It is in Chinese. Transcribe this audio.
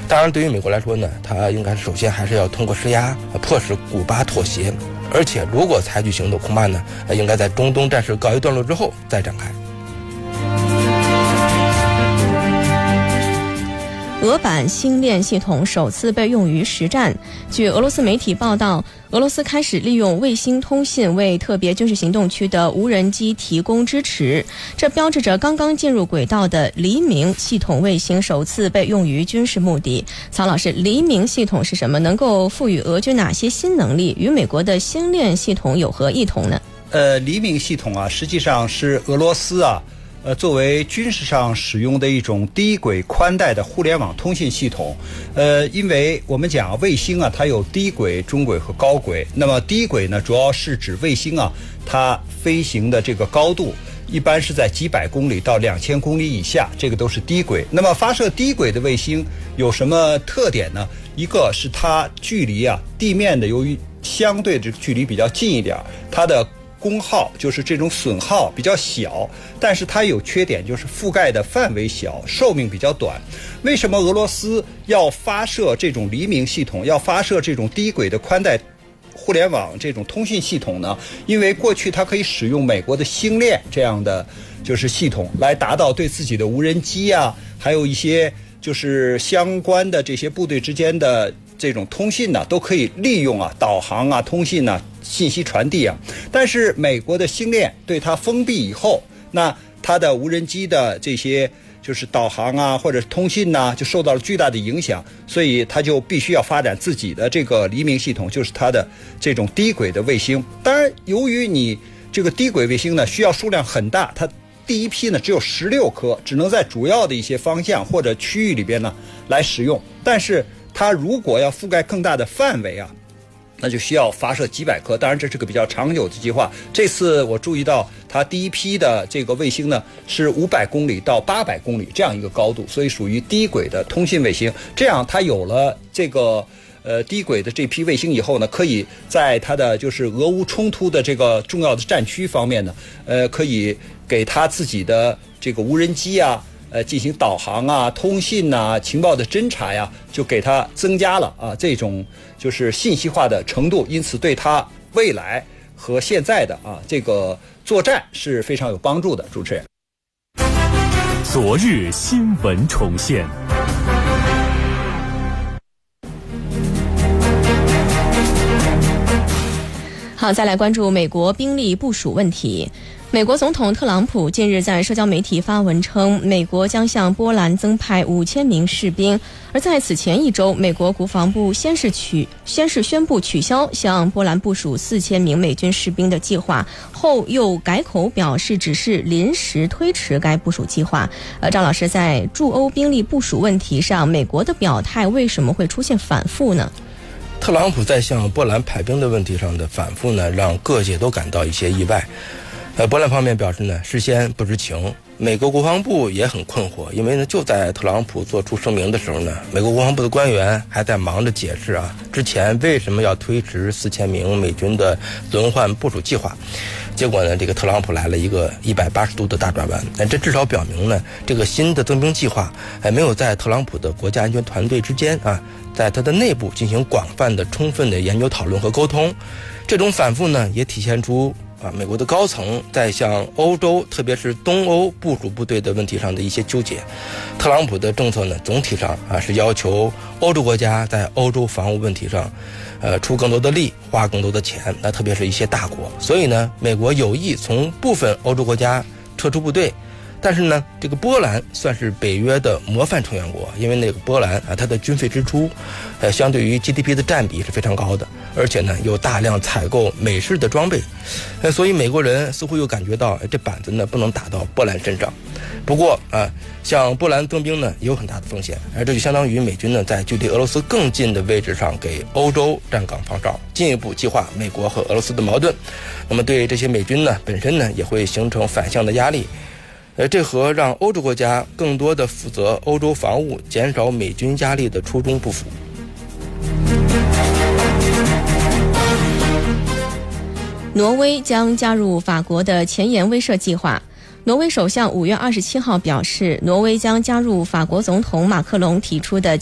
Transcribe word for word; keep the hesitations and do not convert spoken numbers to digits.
当然，对于美国来说呢，它应该首先还是要通过施压，迫使古巴妥协。而且，如果采取行动，恐怕呢，应该在中东战事告一段落之后再展开。 俄版星链系统首次被用于实战。据俄罗斯媒体报道，俄罗斯开始利用卫星通信为特别军事行动区的无人机提供支持，这标志着刚刚进入轨道的黎明系统卫星首次被用于军事目的。曹老师，黎明系统是什么？能够赋予俄军哪些新能力？与美国的星链系统有何异同呢？ 呃，黎明系统啊，实际上是俄罗斯啊。呃，作为军事上使用的一种低轨宽带的互联网通信系统，呃，因为我们讲卫星啊，它有低轨、中轨和高轨。那么低轨呢，主要是指卫星啊，它飞行的这个高度一般是在几百公里到两千公里以下，这个都是低轨。那么发射低轨的卫星有什么特点呢？一个是它距离啊地面的由于相对这个距离比较近一点，它的功耗就是这种损耗比较小，但是它有缺点，就是覆盖的范围小，寿命比较短。为什么俄罗斯要发射这种黎明系统，要发射这种低轨的宽带互联网这种通讯系统呢？因为过去它可以使用美国的星链这样的就是系统来达到对自己的无人机啊，还有一些就是相关的这些部队之间的这种通信呢，都可以利用啊导航啊通信啊信息传递啊。但是美国的星链对它封闭以后，那它的无人机的这些就是导航啊或者通信呐、啊，就受到了巨大的影响，所以它就必须要发展自己的这个黎明系统，就是它的这种低轨的卫星。当然，由于你这个低轨卫星呢需要数量很大，它第一批呢只有十六颗，只能在主要的一些方向或者区域里边呢来使用。但是它如果要覆盖更大的范围啊，那就需要发射几百颗。当然这是个比较长久的计划。这次我注意到它第一批的这个卫星呢是五百公里到八百公里这样一个高度，所以属于低轨的通信卫星。这样它有了这个呃低轨的这批卫星以后呢，可以在它的就是俄乌冲突的这个重要的战区方面呢，呃可以给它自己的这个无人机啊呃，进行导航啊、通信啊、情报的侦查呀，就给它增加了啊这种就是信息化的程度，因此对它未来和现在的啊这个作战是非常有帮助的。主持人， 昨日新闻重现。 好，再来关注美国兵力部署问题。美国总统特朗普近日在社交媒体发文称，美国将向波兰增派五千名士兵。而在此前一周，美国国防部先是取先是宣布取消向波兰部署四千名美军士兵的计划，后又改口表示只是临时推迟该部署计划。呃，张老师，在驻欧兵力部署问题上，美国的表态为什么会出现反复呢？ 特朗普在向波兰派兵的问题上的反复呢，让各界都感到一些意外。呃，波兰方面表示呢，事先不知情。美国国防部也很困惑，因为呢，就在特朗普做出声明的时候呢，美国国防部的官员还在忙着解释啊，之前为什么要推迟四千名美军的轮换部署计划。结果呢，这个特朗普来了一个一百八十度的大转弯。那这至少表明呢，这个新的增兵计划还没有在特朗普的国家安全团队之间啊，在他的内部进行广泛的、充分的研究讨论和沟通。这种反复呢，也体现出啊，美国的高层在向欧洲，特别是东欧部署部队的问题上的一些纠结。特朗普的政策呢，总体上啊是要求欧洲国家在欧洲防务问题上，呃，出更多的力，花更多的钱。那特别是一些大国，所以呢，美国有意从部分欧洲国家撤出部队。但是呢，这个波兰算是北约的模范成员国，因为那个波兰啊，它的军费支出，呃，相对于 G D P 的占比是非常高的，而且呢，有大量采购美式的装备，呃，所以美国人似乎又感觉到这板子呢不能打到波兰身上。不过啊，向波兰增兵呢也有很大的风险，而这就相当于美军呢在距离俄罗斯更近的位置上给欧洲站岗放哨，进一步激化美国和俄罗斯的矛盾。那么对这些美军呢本身呢也会形成反向的压力。呃，这和让欧洲国家更多的负责欧洲防务、减少美军压力的初衷不符。 挪威将加入法国的前沿威慑计划。挪威首相五月二十七号表示，挪威将加入法国总统马克龙提出的